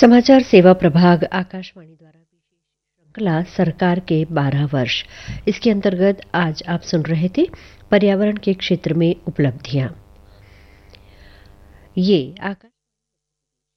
समाचार सेवा प्रभाग आकाशवाणी द्वारा श्रृंखला सरकार के 12 वर्ष, इसके अंतर्गत आज आप सुन रहे थे पर्यावरण के क्षेत्र में उपलब्धियां। ये आकाश